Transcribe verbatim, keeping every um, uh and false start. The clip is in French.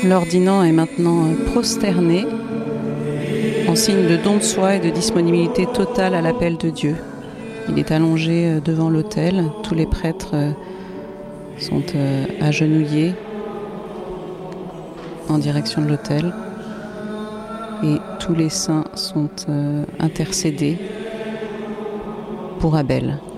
L'ordinant est maintenant prosterné en signe de don de soi et de disponibilité totale à l'appel de Dieu. Il est allongé devant l'autel. Tous les prêtres sont agenouillés en direction de l'autel et tous les saints sont intercédés pour Abel.